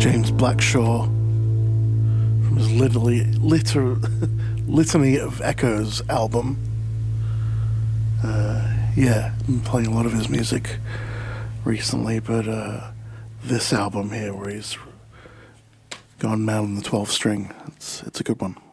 James Blackshaw from his Litany of Echoes album. Yeah, I've been playing a lot of his music recently, but this album here where he's gone mad on the 12 string, it's a good one.